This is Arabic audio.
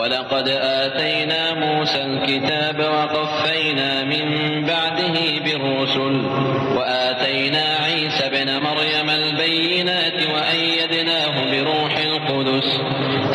ولقد آتينا موسى الكتاب وقفينا من بعده بالرسل وآتينا عيسى ابن مريم البينات وأيدناه بروح القدس